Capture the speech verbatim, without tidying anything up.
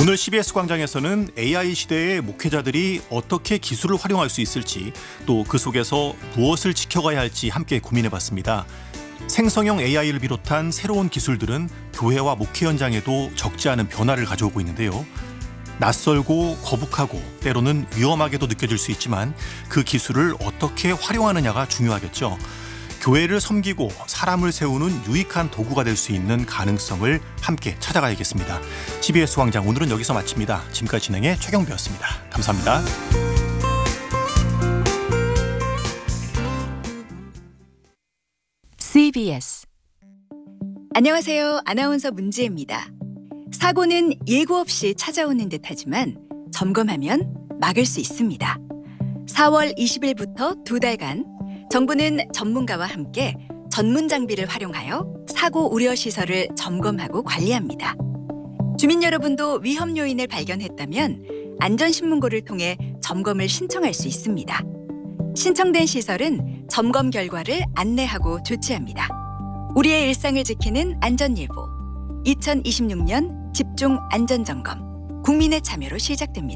오늘 씨비에스 광장에서는 에이아이 시대의 목회자들이 어떻게 기술을 활용할 수 있을지, 또 그 속에서 무엇을 지켜가야 할지 함께 고민해봤습니다. 생성형 에이아이를 비롯한 새로운 기술들은 교회와 목회 현장에도 적지 않은 변화를 가져오고 있는데요. 낯설고 거북하고 때로는 위험하게도 느껴질 수 있지만 그 기술을 어떻게 활용하느냐가 중요하겠죠. 교회를 섬기고 사람을 세우는 유익한 도구가 될 수 있는 가능성을 함께 찾아가야겠습니다. 씨비에스 광장 오늘은 여기서 마칩니다. 지금까지 진행의 최경배였습니다. 감사합니다. 씨비에스 안녕하세요. 아나운서 문지혜입니다. 사고는 예고 없이 찾아오는 듯하지만 점검하면 막을 수 있습니다. 사월 이십일부터 두 달간 정부는 전문가와 함께 전문 장비를 활용하여 사고 우려 시설을 점검하고 관리합니다. 주민 여러분도 위험 요인을 발견했다면 안전신문고를 통해 점검을 신청할 수 있습니다. 신청된 시설은 점검 결과를 안내하고 조치합니다. 우리의 일상을 지키는 안전예보 이천이십육 년 집중 안전점검 국민의 참여로 시작됩니다.